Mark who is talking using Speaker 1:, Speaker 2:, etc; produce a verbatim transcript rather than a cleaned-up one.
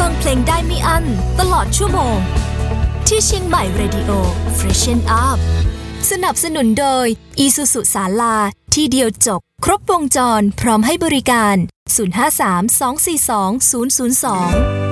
Speaker 1: ฟังเพลงได้ไม่อั้นตลอดชั่วโมงที่เชียงใหม่ Radio Freshen Up สนับสนุนโดย Isuzu ศาลาที่เดียวจบครบวงจรพร้อมให้บริการศูนย์ ห้า สาม สอง สี่ สอง ศูนย์ ศูนย์ สอง